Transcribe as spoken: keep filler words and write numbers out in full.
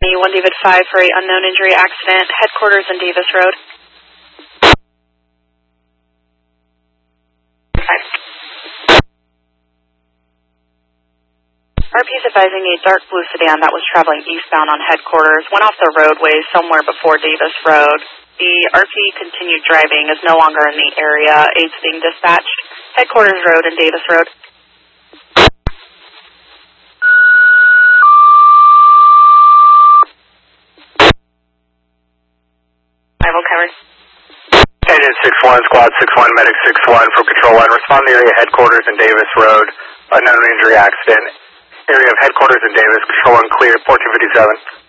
one David five for a unknown injury accident, headquarters in Davis Road. Okay. R P is advising a dark blue sedan that was traveling eastbound on headquarters went off the roadway somewhere before Davis Road. The R P continued driving, is no longer in the area. Aids being dispatched. Headquarters Road and Davis Road. five oh covered. Agent six one, Squad six one, Medic six one from Control one. Respond to area headquarters in Davis Road. Unknown injury accident. Area of headquarters in Davis. Control one clear. four two five seven.